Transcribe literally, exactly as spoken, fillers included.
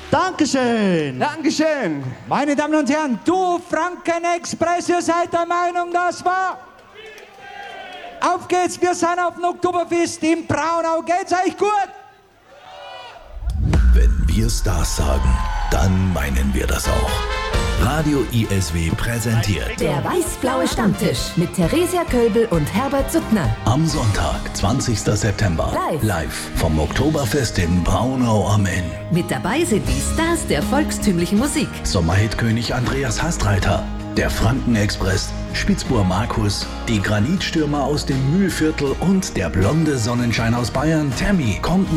Dankeschön. Dankeschön. Meine Damen und Herren, du Franken-Express, ihr seid der Meinung, das war... Auf geht's, wir sind auf dem Oktoberfest in Braunau. Geht's euch gut? Wenn wir Stars sagen, dann meinen wir das auch. Radio I S W präsentiert Der weiß-blaue Stammtisch mit Theresia Kölbel und Herbert Suttner. am Sonntag, zwanzigsten September, Live. live vom Oktoberfest in Braunau am Inn. Mit dabei sind die Stars der volkstümlichen Musik. Sommerhitkönig Andreas Hastreiter, der Franken-Express, Spitzbur Markus, die Granitstürmer aus dem Mühlviertel und der blonde Sonnenschein aus Bayern, Tammy, kommt